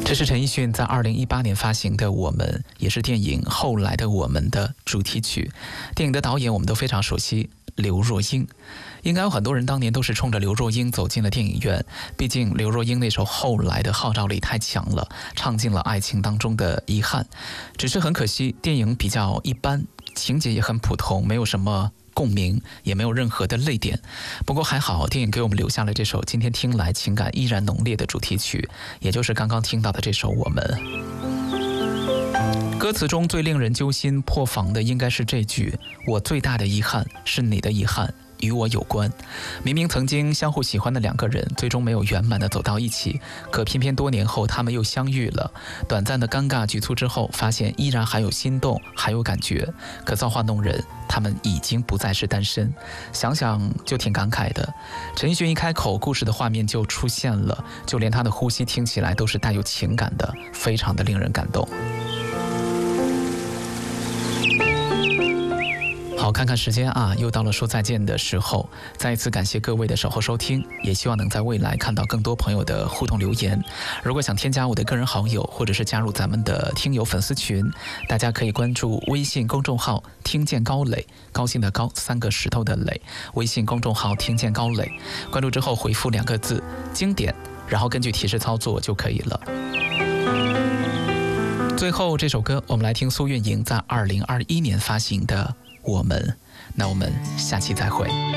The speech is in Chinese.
这是陈奕迅在2018年发行的《我们》，也是电影《后来的我们》的主题曲。电影的导演我们都非常熟悉，刘若英。应该有很多人当年都是冲着刘若英走进了电影院，毕竟刘若英那首《后来》的号召力太强了，唱尽了爱情当中的遗憾。只是很可惜，电影比较一般，情节也很普通，没有什么共鸣，也没有任何的泪点。不过还好，电影给我们留下了这首今天听来情感依然浓烈的主题曲，也就是刚刚听到的这首《我们》。歌词中最令人揪心破防的应该是这句：我最大的遗憾是你的遗憾与我有关。明明曾经相互喜欢的两个人，最终没有圆满的走到一起，可偏偏多年后他们又相遇了。短暂的尴尬局促之后，发现依然还有心动，还有感觉。可造化弄人，他们已经不再是单身。想想就挺感慨的。陈奕迅一开口，故事的画面就出现了，就连他的呼吸听起来都是带有情感的，非常的令人感动。好，看看时间啊，又到了说再见的时候。再一次感谢各位的守候收听，也希望能在未来看到更多朋友的互动留言。如果想添加我的个人好友，或者是加入咱们的听友粉丝群，大家可以关注微信公众号听见高磊，高兴的高，三个石头的磊，微信公众号听见高磊，关注之后回复2个字经典，然后根据提示操作就可以了。最后这首歌我们来听苏运莹在2021年发行的《我们》，那我们下期再会。